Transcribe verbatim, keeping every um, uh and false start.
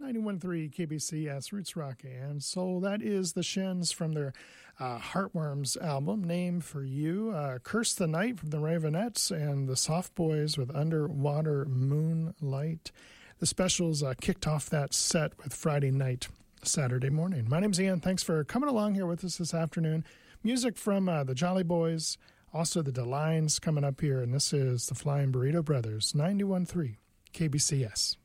ninety-one point three K B C S Roots Rock and Soul. That is the Shins from their uh, Heartworms album, Name for You. Uh, Curse the Night from the Ravenettes, and the Soft Boys with Underwater Moonlight. The Specials uh, kicked off that set with Friday Night, Saturday Morning. My name's Ian. Thanks for coming along here with us this afternoon. Music from uh, the Jolly Boys, also the DeLines coming up here, and this is the Flying Burrito Brothers, ninety-one point three K B C S.